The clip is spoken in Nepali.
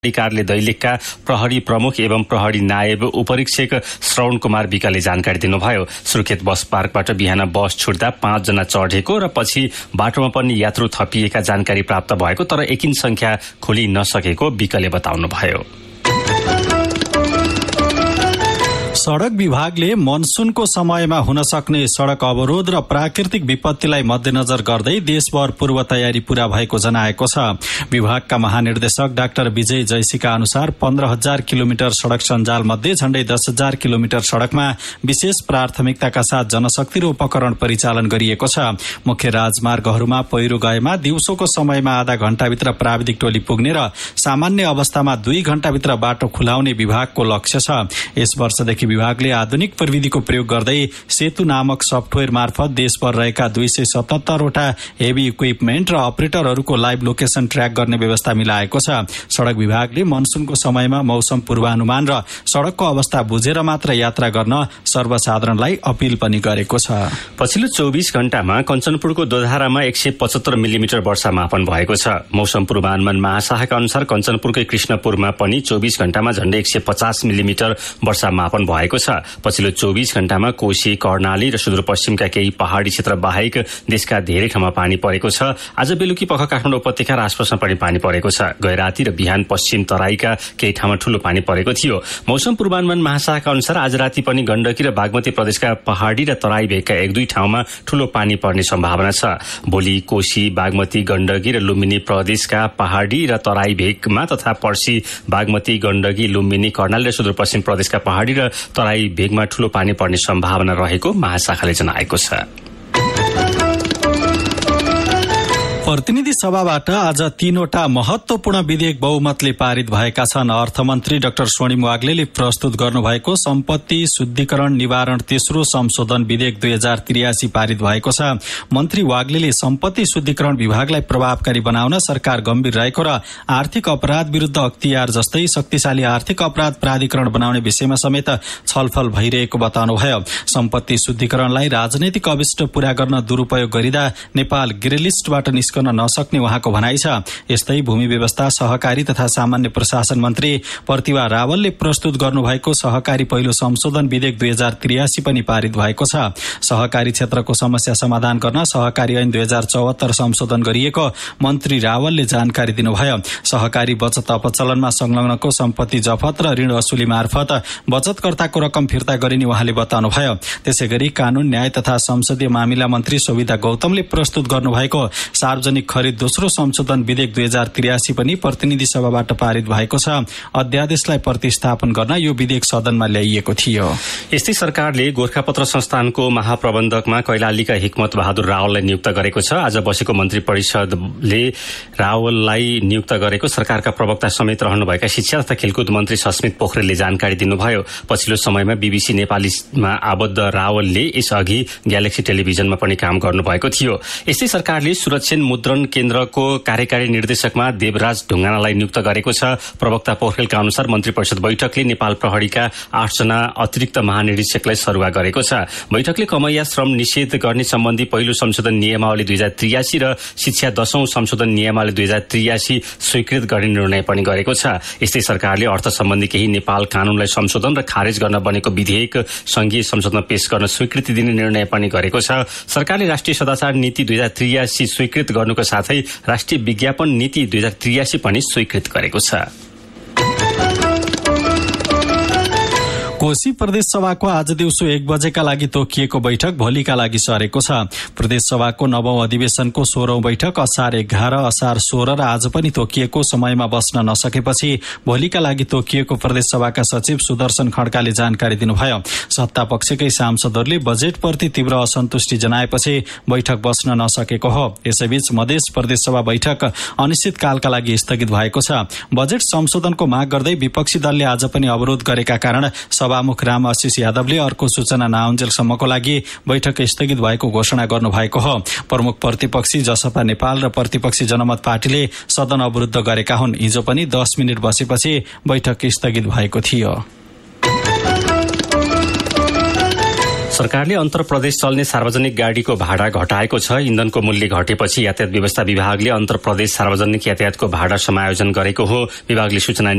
कार्यालय दैलेखका प्रहरी प्रमुख एवं प्रहरी नायब उपरीक्षक श्रवण कुमार विकले जानकारी दिनुभयो। सुर्खेत बस पार्कबाट बिहान बस छुट्दा 5 जना चढेको र पछि बाटोमा पनि यात्रु थपिएका जानकारी प्राप्त भएको, तर एकिन संख्या खोलि नसकेको विकले बताउनुभयो। सड़क विभागले मनसूनको समयमा हुन सक्ने सड़क अवरोध र प्राकृतिक विपत्तिलाई मध्यनजर गर्दै देशभर पूर्व तयारी पूरा भएको जनाएको छ। विभागका महानिर्देशक डाक्टर विजय जयसीका अनुसार 15,000 किलोमिटर सड़क सञ्जाल मध्ये झण्डै 10,000 किलोमिटर सड़कमा विशेष प्राथमिकताका साथ जनशक्ति र उपकरण परिचालन गरिएको छ। मुख्य राजमार्गहरूमा पहिरो गएमा दिउँसोको समयमा आधा घण्टाभित्र प्राविधिक टोली पुग्ने र सामान्य अवस्थामा 2 घण्टाभित्र बाटो खुलाउने विभागको लक्ष्य छ। यस वर्षदेखि विभागले आधुनिक प्रविधिको प्रयोग गर्दै सेतु नामक सफ्टवेयर मार्फत देशभर रहेका 277 वटा हेभी इक्विपमेन्ट र अपरेटरहरूको लाइभ लोकेसन ट्र्याक गर्ने व्यवस्था मिलाएको छ। सड़क विभागले मनसूनको समयमा मौसम पूर्वानुमान र सड़कको अवस्था बुझेर मात्र यात्रा गर्न सर्वसाधारणलाई अपील पनि गरेको छ। पछिल्लो 24 घण्टामा कञ्चनपुरको दोधारामा 175 मिलिमिटर वर्षा मापन भएको छ। मौसम पूर्वानुमान महाशाखाका अनुसार कञ्चनपुरकै कृष्णपुरमा पनि 24 घण्टामा झण्डै 150 मिलिमिटर वर्षा मापन भएको छ। पछिल्लो 24 घण्टामा कोशी, कर्णाली र सुदूरपश्चिमका केही पहाड़ी क्षेत्र बाहेक देशका धेरै ठाउँमा पानी परेको छ। आज बेलुकी पख काठमाडौँ उपत्यका र आसपासमा पनि पानी परेको छ। गैराती र बिहान पश्चिम तराईका केही ठाउँमा ठूलो पानी परेको थियो। मौसम पूर्वानुमान महाशाखाका अनुसार आज राति पनि गण्डकी र बागमती प्रदेशका पहाड़ी र तराई भेगका 1-2 ठाउँमा ठूलो पानी पर्ने सम्भावना छ। भोलि कोशी, बागमती, गण्डकी र लुम्बिनी प्रदेशका पहाड़ी र तराई भेगमा तथा पर्सी बागमती, गण्डकी, लुम्बिनी, कर्णाली र सुदूरपश्चिम प्रदेशका पहाड़ी र तराई भेगमा ठूलो पानी पर्ने सम्भावना रहेको महाशाखाले जनाएको छ। प्रतिनिधि सभाबाट आज 3वटा महत्वपूर्ण विधेयक बहुमतले पारित भएका छन्। अर्थमन्त्री डाक्टर स्वर्णिम वाग्लेले प्रस्तुत गर्नुभएको सम्पत्ति शुद्धिकरण निवारण तेस्रो संशोधन विधेयक 2083 पारित भएको छ। मन्त्री वाग्लेले सम्पत्ति शुद्धिकरण विभागलाई प्रभावकारी बनाउन सरकार गम्भीर रहेको र आर्थिक अपराध विरूद्ध अख्तियार जस्तै शक्तिशाली आर्थिक अपराध प्राधिकरण बनाउने विषयमा समेत छलफल भइरहेको बताउनुभयो। सम्पत्ति शुद्धिकरणलाई राजनैतिक अभिष्ट पूरा गर्न दुरूपयोग गरिँदा नेपाल ग्रे लिस्टबाट निस्कन नसक्ने उहाँको भनाइ छ। यस्तै भूमि व्यवस्था, सहकारी तथा सामान्य प्रशासन मन्त्री प्रतिभा रावलले प्रस्तुत गर्नुभएको सहकारी पहिलो संशोधन विधेयक 2083 पनि पारित भएको छ। सहकारी क्षेत्रको समस्या समाधान गर्न सहकारी ऐन 2074 संशोधन गरिएको मन्त्री रावलले जानकारी दिनुभयो। सहकारी बचत अपचलनमा संलग्नको सम्पत्ति जफत र ऋण असुली मार्फत बचतकर्ताको रकम फिर्ता गरिने उहाँले बताउनुभयो। त्यसैगरी कानून, न्याय तथा संसदीय मामिला मन्त्री सुविधा गौतमले प्रस्तुत गर्नुभएको सार्वजनिक खरिद दोस्रो संशोधन विधेयक 2083 पनि प्रतिनिधि सभाबाट पारित भएको छ। अध्यादेशलाई प्रतिस्थापन गर्न यो विधेयक सदनमा ल्याइएको थियो। यस्तै सरकारले गोरखापत्र संस्थानको महाप्रबन्धकमा कैलालीका हिक्मत बहादुर रावललाई नियुक्त गरेको छ। आज बसेको मन्त्री परिषदले रावललाई नियुक्त गरेको सरकारका प्रवक्ता समेत रहनुभएका शिक्षा तथा खेलकुद मन्त्री सस्मित पोखरेलले जानकारी दिनुभयो। पछिल्लो समयमा बीबीसी नेपालीमा आबद्ध रावलले यसअघि ग्यालेक्सी टेलिभिजनमा पनि काम गर्नुभएको थियो। यस्तै सरकारले सुरक्षण मुद्रण केन्द्रको कार्यकारी निर्देशकमा देवराज ढुङ्गानालाई नियुक्त गरेको छ। प्रवक्ता पोखरेलका अनुसार मन्त्री परिषद बैठकले नेपाल प्रहरीका 8 जना अतिरिक्त महानिरीक्षकलाई सरुवा गरेको छ। बैठकले कमैया श्रम निषेध गर्ने सम्बन्धी पहिलो संशोधन नियमावली 2083 र शिक्षा 10औं संशोधन नियमावली 2083 स्वीकृत गर्ने निर्णय पनि गरेको छ। यस्तै सरकारले अर्थ सम्बन्धी केही नेपाल कानूनलाई संशोधन र खारेज गर्न बनेको विधेयक संघीय संसदमा पेश गर्न स्वीकृति दिने निर्णय पनि गरेको छ। सरकारले राष्ट्रिय सदाचार नीति 2083 स्वीकृत गर्नुको साथै राष्ट्रिय विज्ञापन नीति 2083 पनि स्वीकृत गरेको छ। कोशी प्रदेश सभाको आज दिउँसो 1 बजेका लागि तोकिएको बैठक भोलिका लागि सरेको छ। प्रदेश सभाको 9औं अधिवेशनको 16औं बैठक असार 11, असार 16 र आज पनि तोकिएको समयमा बस्न नसकेपछि भोलिका लागि तोकिएको प्रदेश सभाका सचिव सुदर्शन खड्काले जानकारी दिनुभयो। सत्ता पक्षकै सांसदहरूले बजेटप्रति तीव्र असन्तुष्टि जनाएपछि बैठक बस्न नसकेको हो। यसैबीच मधेस प्रदेश सभा बैठक अनिश्चितकालका लागि स्थगित भएको छ। बजेट संशोधनको माग गर्दै विपक्षी दलले आज पनि अवरोध गरेका कारण सभामुख राम आशिष यादवले अर्को सूचना नआउन्जेलसम्मको लागि बैठक स्थगित भएको घोषणा गर्नुभएको हो। प्रमुख प्रतिपक्षी जसपा नेपाल र प्रतिपक्षी जनमत पार्टीले सदन अवरुद्ध गरेका हुन्। हिजो पनि 10 मिनट बसेपछि बैठक स्थगित भएको थियो। सरकारले अन्तर प्रदेश चल्ने सार्वजनिक गाडीको भाडा घटाएको छ। इन्धनको मूल्य घटेपछि यातायात व्यवस्था विभागले अन्तर प्रदेश सार्वजनिक यातायातको भाडा समायोजन गरेको हो। विभागले सूचना